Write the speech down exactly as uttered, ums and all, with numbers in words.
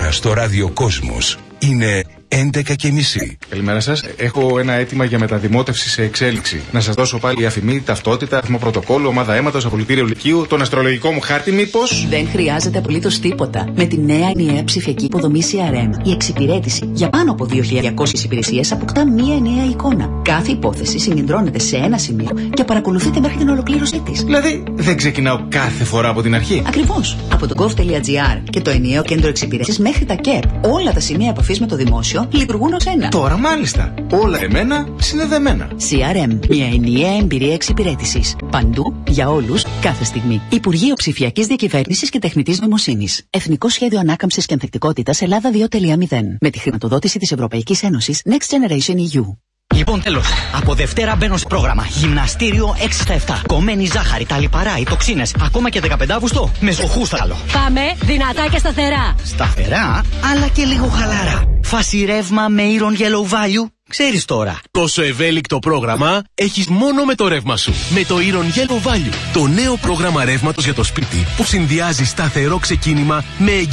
Τώρα στο ραδιοκόσμος είναι έντεκα και μισή. Καλημέρα σας. Έχω ένα αίτημα για μεταδημότευση σε εξέλιξη. Να σας δώσω πάλι αφημί, ταυτότητα, αριθμό πρωτοκόλλου, ομάδα αίματος, απολυτήριο λυκείου, τον αστρολογικό μου χάρτη, μήπως? Δεν χρειάζεται απολύτως τίποτα. Με τη νέα ενιαία ψηφιακή υποδομή σι αρ εμ, η εξυπηρέτηση για πάνω από δύο χιλιάδες διακόσιες υπηρεσίες αποκτά μία ενιαία εικόνα. Κάθε υπόθεση συγκεντρώνεται σε ένα σημείο και παρακολουθείται μέχρι την ολοκλήρωσή της. Δηλαδή, δεν ξεκινάω κάθε φορά από την αρχή. Ακριβώς. Από το gov.gr και το ενιαίο κέντρο εξυπηρέτησης μέχρι τα ΚΕΠ, όλα τα σημεία επαφής με το δημόσιο λειτουργούν ως ένα. Τώρα μάλιστα. Όλα εμένα συνδεδεμένα. σι αρ εμ, μια ενιαία εμπειρία εξυπηρέτησης. Παντού, για όλους, κάθε στιγμή. Υπουργείο Ψηφιακής Διακυβέρνησης και Τεχνητής Νοημοσύνης. Εθνικό Σχέδιο Ανάκαμψης και Ανθεκτικότητας Ελλάδα δύο κόμμα μηδέν. Με τη χρηματοδότηση της Ευρωπαϊκής Ένωσης Next Generation ι γιου. Λοιπόν, τέλος. Από Δευτέρα μπαίνω σε πρόγραμμα. Γυμναστήριο έξι στα επτά. Κομμένη ζάχαρη, τα λιπαρά, οι τοξίνες. Ακόμα και δεκαπέντε Αυγούστου. Με ζωχούσταλο. Πάμε δυνατά και σταθερά. Σταθερά, αλλά και λίγο χαλαρά. Φάση ρεύμα με Iron Yellow Value. Ξέρεις τώρα. Τόσο ευέλικτο πρόγραμμα έχεις μόνο με το ρεύμα σου. Με το Iron Yellow Value. Το νέο πρόγραμμα ρεύματος για το σπίτι που συνδυάζει σταθερό ξεκίνημα με